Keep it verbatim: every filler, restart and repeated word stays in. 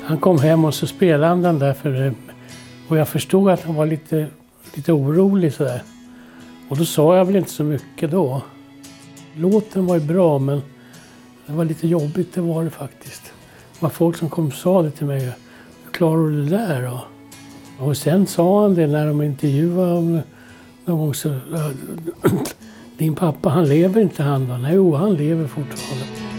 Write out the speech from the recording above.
Han kom hem och så spelade han den där för, och jag förstod att han var lite, lite orolig sådär. Och då sa jag väl inte så mycket då. Låten var ju bra, men det var lite jobbigt, det var det faktiskt. Det var folk som kom och sa det till mig. Hur klarar du det där då? Och sen sa han det när de intervjuade om någon gång så, din pappa, han lever inte han då? Nej, jo, han lever fortfarande.